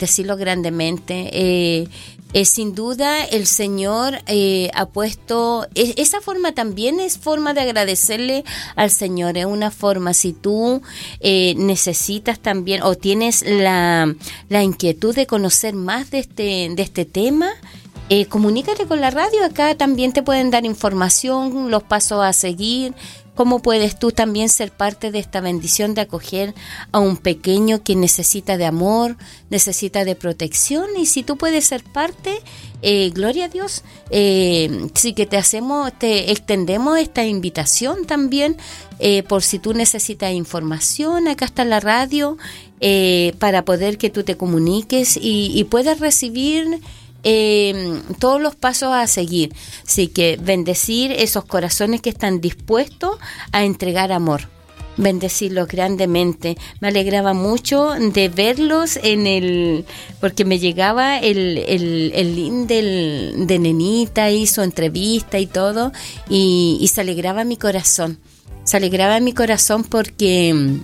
bendecirlo grandemente. Sin duda el Señor ha puesto, esa forma también es forma de agradecerle al Señor, es una forma, si tú necesitas también o tienes la inquietud de conocer más de este tema, comunícate con la radio, acá también te pueden dar información, los pasos a seguir, cómo puedes tú también ser parte de esta bendición de acoger a un pequeño que necesita de amor, necesita de protección, y si tú puedes ser parte, gloria a Dios. Sí que te extendemos esta invitación también, por si tú necesitas información, acá está la radio, para poder que tú te comuniques y puedas recibir todos los pasos a seguir. Así que bendecir esos corazones que están dispuestos a entregar amor, bendecirlos grandemente. Me alegraba mucho de verlos porque me llegaba el link de Nenita y su entrevista y todo, y se alegraba mi corazón porque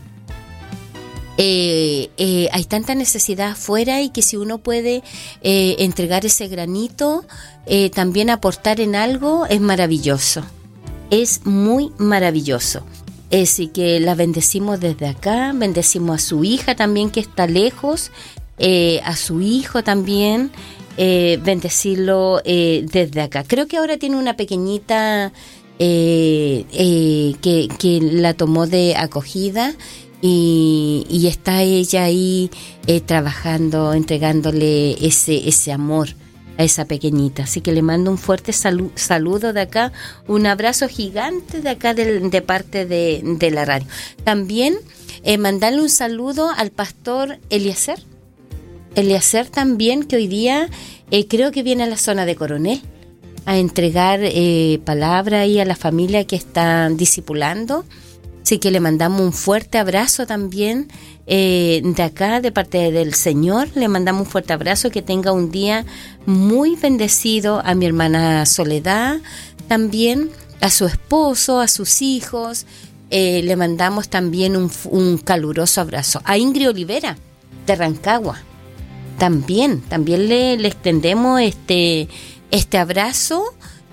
hay tanta necesidad afuera, y que si uno puede entregar ese granito, también aportar en algo, es maravilloso, es muy maravilloso. Así que la bendecimos desde acá, bendecimos a su hija también que está lejos, a su hijo también, bendecirlo desde acá. Creo que ahora tiene una pequeñita que la tomó de acogida, y está ella ahí trabajando, entregándole ese amor a esa pequeñita. Así que le mando un fuerte saludo de acá, un abrazo gigante de acá de parte de la radio. También mandarle un saludo al pastor Eliezer también, que hoy día creo que viene a la zona de Coronel a entregar palabra ahí a la familia que está discipulando. Así que le mandamos un fuerte abrazo también de acá, de parte del Señor. Le mandamos un fuerte abrazo, que tenga un día muy bendecido. A mi hermana Soledad también, a su esposo, a sus hijos. Le mandamos también un caluroso abrazo. A Ingrid Olivera, de Rancagua, también le extendemos este abrazo,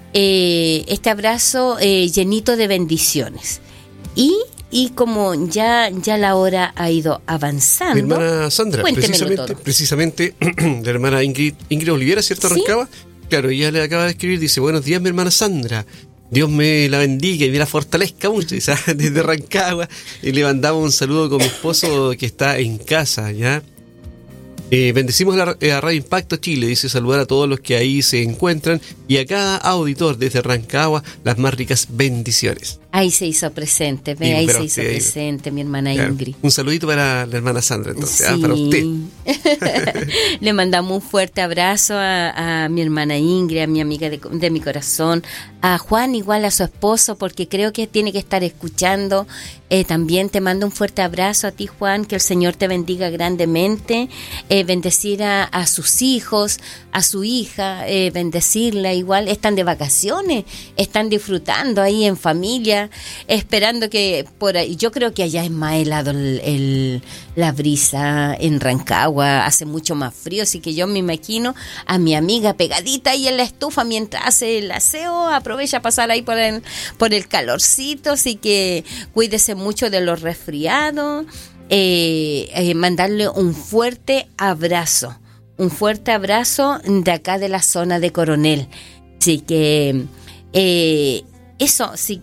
llenito de bendiciones. Y como ya la hora ha ido avanzando, mi hermana Sandra, precisamente la hermana Ingrid Olivera, ¿cierto? Arrancaba. ¿Sí? Claro, ella le acaba de escribir, dice: buenos días, mi hermana Sandra, Dios me la bendiga y me la fortalezca mucho, dice, desde Rancagua. Y le mandamos un saludo con mi esposo que está en casa, ¿ya? Bendecimos a Radio Impacto Chile, dice, saludar a todos los que ahí se encuentran y a cada auditor desde Rancagua, las más ricas bendiciones. Ahí se hizo presente, presente mi hermana Ingrid. Un saludito para la hermana Sandra, entonces, sí. Para usted. Le mandamos un fuerte abrazo a mi hermana Ingrid, a mi amiga de mi corazón, a Juan, igual a su esposo, porque creo que tiene que estar escuchando. También te mando un fuerte abrazo a ti, Juan, que el Señor te bendiga grandemente. Bendecir a sus hijos, a su hija, bendecirla igual. Están de vacaciones, están disfrutando ahí en familia, esperando que por ahí, yo creo que allá es más helado la brisa en Rancagua, hace mucho más frío, así que yo me imagino a mi amiga pegadita ahí en la estufa mientras hace el aseo, aprovecha a pasar ahí por el calorcito, así que cuídese mucho de los resfriados. Mandarle un fuerte abrazo de acá de la zona de Coronel. Así que eso, sí,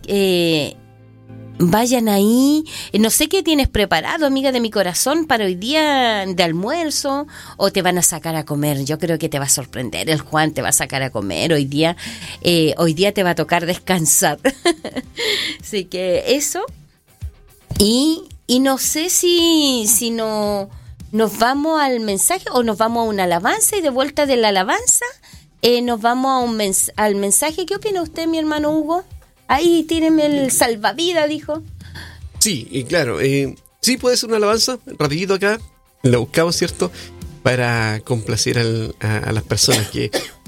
vayan ahí. No sé qué tienes preparado, amiga de mi corazón, para hoy día de almuerzo, o te van a sacar a comer. Yo creo que te va a sorprender, el Juan te va a sacar a comer hoy día te va a tocar descansar. Así que eso. Y no sé si nos vamos al mensaje o nos vamos a una alabanza, y de vuelta de la alabanza nos vamos al mensaje. ¿Qué opina usted, mi hermano Hugo? Ahí tíreme el salvavidas, dijo. Sí, y claro, sí puede ser una alabanza, rapidito acá, la buscamos, ¿cierto? Para complacer a las personas que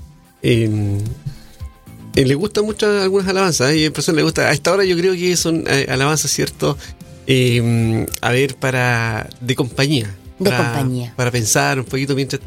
les gustan mucho algunas alabanzas, hay personas que les gusta. A esta hora yo creo que son alabanzas, ¿cierto? De compañía. Para pensar un poquito mientras